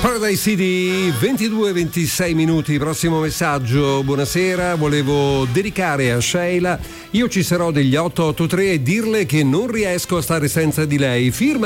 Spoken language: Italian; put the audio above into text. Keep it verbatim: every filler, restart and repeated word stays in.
Paradise City, ventidue ventisei minuti, prossimo messaggio. Buonasera, volevo dedicare a Sheila. Io ci sarò degli otto otto tre e dirle che non riesco a stare senza di lei. Firma